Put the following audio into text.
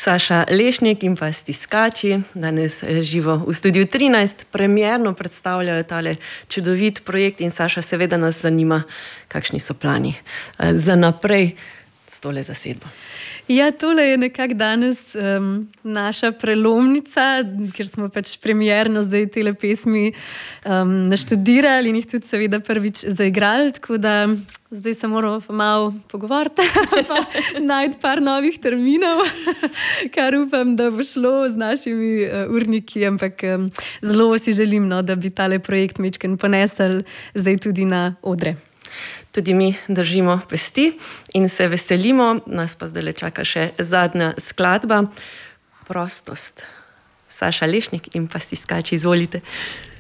Saša Lešnik in pa Stiskači danes živo v studiu 13 premierno predstavljajo tale čudovit projekt in Saša, seveda nas zanima, kakšni so plani za naprej s tole zasedbo. Ja, tole je nekako danes naša prelomnica, ker smo pač premierno zdaj tele pesmi naštudirali in jih tudi seveda prvič zaigrali, tako da zdaj se moramo malo pogovoriti pa najti par novih terminov, kar upam, da bo šlo z našimi urniki, ampak zelo si želim, no, da bi tale projekt majčkeno ponesli zdaj tudi na odre. Tudi mi držimo pesti in se veselimo, nas pa zdaj čaka še zadnja skladba, Prostost. Saša Lešnik in pa Stiskači, izvolite.